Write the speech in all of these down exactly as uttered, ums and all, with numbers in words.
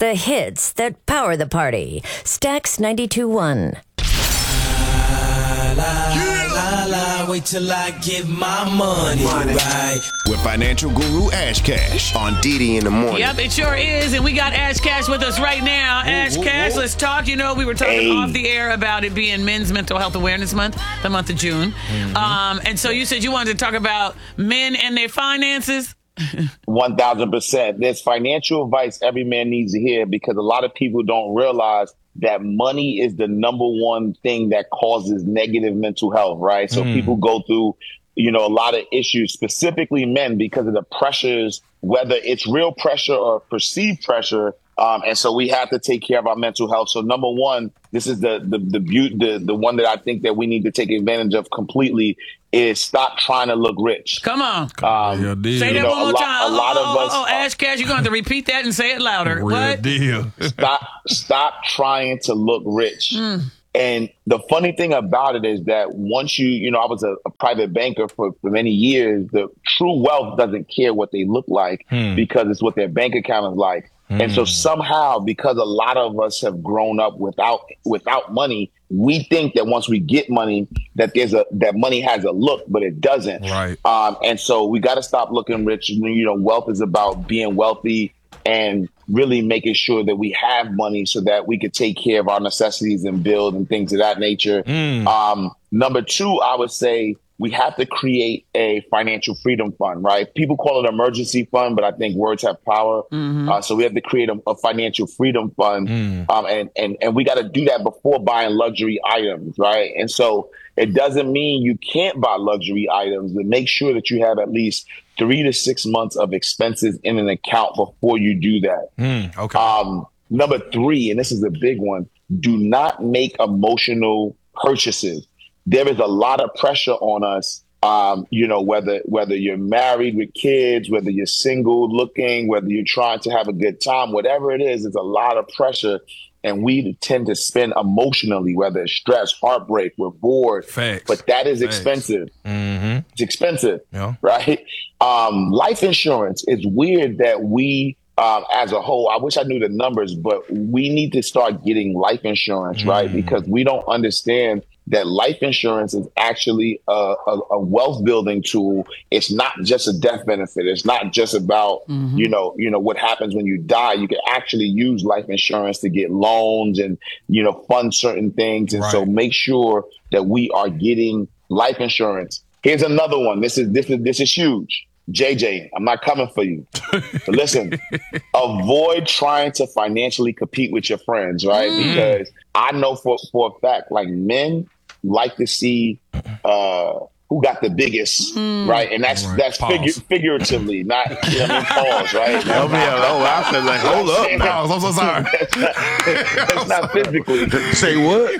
the hits that power the party. Stax ninety-two point one. La, la, la, wait till I get my money, money. Right. With financial guru Ash Cash on D D in the morning. Yep, it sure is. And we got Ash Cash with us right now. Ooh, Ash ooh, Cash, ooh. Let's talk. You know, we were talking hey. off the air about it being Men's Mental Health Awareness Month, the month of June. Mm-hmm. Um, and so you said you wanted to talk about men and their finances. one thousand percent. There's financial advice every man needs to hear, because a lot of people don't realize that money is the number one thing that causes negative mental health, right? So mm. people go through, you know, a lot of issues, specifically men, because of the pressures, whether it's real pressure or perceived pressure. Um, and so we have to take care of our mental health. So number one, this is the the the, beauty, the the one that I think that we need to take advantage of completely is stop trying to look rich. Come on. Um, yeah, say that know, one more time. A lot oh, of oh, us. Oh, oh, Ash Cash, you're going to have to repeat that and say it louder. Real what? Deal. stop, stop trying to look rich. Mm. And the funny thing about it is that once you, you know, I was a, a private banker for, for many years. The true wealth doesn't care what they look like hmm. because it's what their bank account is like. Hmm. And so somehow, because a lot of us have grown up without without money, we think that once we get money, that there's a that money has a look, but it doesn't. Right. Um, and so we got to stop looking rich. You know, wealth is about being wealthy and really making sure that we have money so that we could take care of our necessities and build and things of that nature. Mm. Um, number two, I would say we have to create a financial freedom fund, right? People call it emergency fund, but I think words have power. Mm-hmm. Uh, so we have to create a, a financial freedom fund. Mm. Um, and, and, and we got to do that before buying luxury items, right? And so it doesn't mean you can't buy luxury items, but make sure that you have at least three to six months of expenses in an account before you do that. Mm, okay. Um, number three, and this is a big one, do not make emotional purchases. There is a lot of pressure on us, um, you know, whether whether you're married with kids, whether you're single looking, whether you're trying to have a good time, whatever it is, it's a lot of pressure. And we tend to spend emotionally, whether it's stress, heartbreak, we're bored. Facts. But that is Facts. expensive. Mm-hmm. It's expensive, yeah. right? Um, life insurance, it's weird that we, um, as a whole, I wish I knew the numbers, but we need to start getting life insurance, mm. right? Because we don't understand that life insurance is actually a, a, a wealth building tool. It's not just a death benefit. It's not just about, mm-hmm. you know, you know, what happens when you die. You can actually use life insurance to get loans and, you know, fund certain things. And right. so make sure that we are getting life insurance. Here's another one. This is, this is, this is huge. J J, I'm not coming for you. But listen, avoid trying to financially compete with your friends, right? Mm. Because I know for, for a fact, like men like to see uh, who got the biggest, mm. right? And that's right. that's figu- figuratively, not, you know what I mean? Pause, right? Oh, yeah, oh, I said like, hold up. Pause, I'm so sorry. That's not, that's not physically. Say what?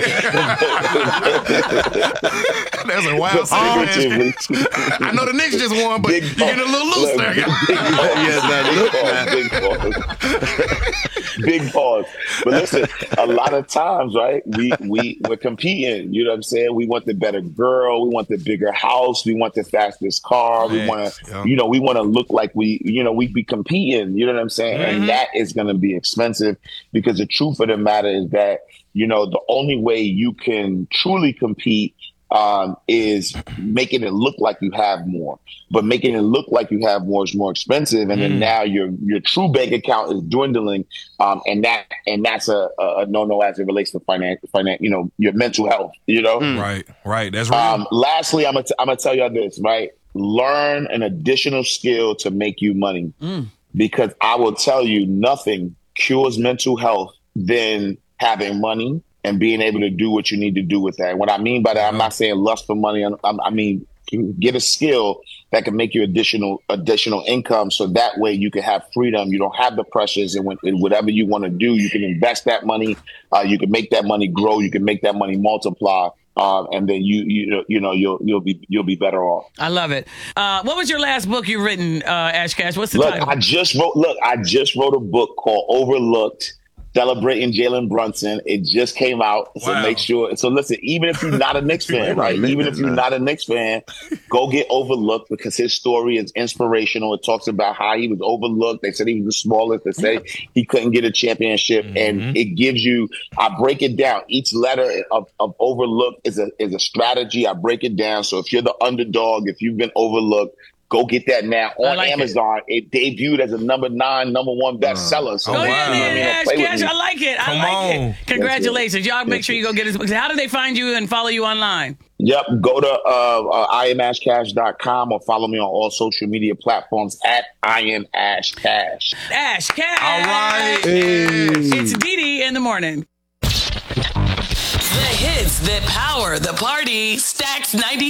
That's a wild song. I know the Knicks just won, but you're getting a little loose there. Big pause. Big pause. Big pause. But listen, a lot of times, right, we, we, we're competing. You know what I'm saying? We want the better girl. We want the bigger house. We want the fastest car. Man, we want to, yeah. you know, we want to look like we, you know, we be competing. You know what I'm saying? Mm-hmm. And that is going to be expensive, because the truth of the matter is that, you know, the only way you can truly compete um, is making it look like you have more. But making it look like you have more is more expensive, and mm. then now your your true bank account is dwindling, um, and that and that's a, a no no as it relates to finance, finance, you know, your mental health. You know, mm. right, right, that's right. Um, lastly, I'm gonna t- I'm gonna tell y'all this, right? Learn an additional skill to make you money, mm. because I will tell you, nothing cures mental health than having money and being able to do what you need to do with that. And what I mean by that, I'm not saying lust for money. I'm, I mean, get a skill that can make you additional additional income, so that way you can have freedom. You don't have the pressures, and when, whatever you want to do, you can invest that money. Uh, you can make that money grow. You can make that money multiply. Um, and then you you you know you'll you'll be you'll be better off. I love it. Uh, what was your last book you've written, uh, Ash Cash? What's the look, title? I just wrote. Look, I just wrote a book called Overlooked: celebrating Jalen Brunson. It just came out. So Wow. make sure. So listen, even if you're not a Knicks fan, right? Even if you're not a Knicks fan, go get Overlooked because his story is inspirational. It talks about how he was overlooked. They said he was the smallest. They say he couldn't get a championship. Mm-hmm. And it gives you, I break it down. Each letter of, of Overlooked is a, is a strategy. I break it down. So if you're the underdog, if you've been overlooked, go get that now on like Amazon. It. it debuted as a number nine, number one bestseller. So Oh, yeah, wow. yeah, you know, yeah, play with Cash, me. I like it. I Come like on. it. Congratulations. Y'all make sure you go get his books. How do they find you and follow you online? Yep. Go to uh, uh, I am Ash Cash dot com or follow me on all social media platforms at I am Ash Cash. Ash Cash. All right. It's Didi in the morning. The hits that power the party. Stacks ninety.